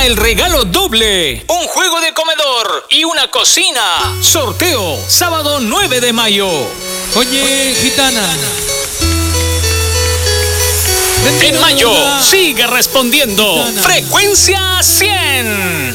Gana el regalo doble. Un juego de comedor y una cocina. Sorteo, sábado 9 de mayo. Oye, gitana. En mayo, sigue respondiendo. Frecuencia 100.